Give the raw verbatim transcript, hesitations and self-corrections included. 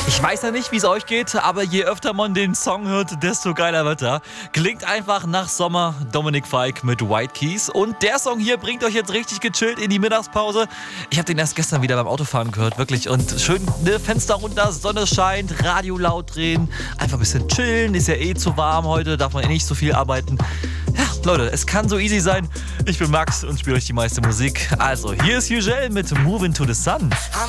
Ich weiß ja nicht, wie es euch geht, aber je öfter man den Song hört, desto geiler wird er. Klingt einfach nach Sommer. Dominik Fike mit White Keys. Und der Song hier bringt euch jetzt richtig gechillt in die Mittagspause. Ich habe den erst gestern wieder beim Autofahren gehört, wirklich. Und schön ne, Fenster runter, Sonne scheint, Radio laut drehen. Einfach ein bisschen chillen, ist ja eh zu warm heute, darf man eh nicht so viel arbeiten. Ja, Leute, es kann so easy sein. Ich bin Max und spiele euch die meiste Musik. Also, hier ist Hugel mit Moving to the Sun.